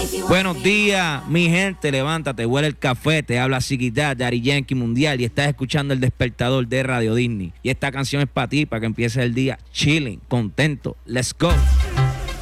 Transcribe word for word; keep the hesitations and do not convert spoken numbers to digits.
Buenos días, mi gente, levántate, huele el café, te habla Siquitá, Daddy Yankee Mundial y estás escuchando El Despertador de Radio Disney. Y esta canción es para ti, para que empieces el día chilling, contento. Let's go.